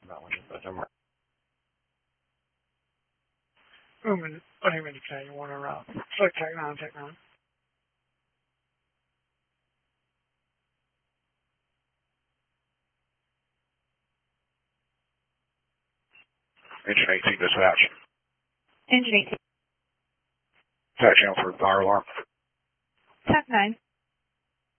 that one, but I'm right. What do you mean you can't? You want to select Tech 9, Tech 9. Engine 18 dispatch. Engine 18. Tech channel for fire alarm. Tech 9.